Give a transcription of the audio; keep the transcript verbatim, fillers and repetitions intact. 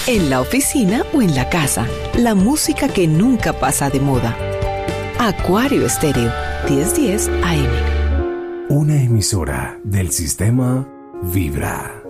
en la oficina o en la casa. La música que nunca pasa de moda. Acuario Estéreo, diez diez A M. Una emisora del sistema Vibra.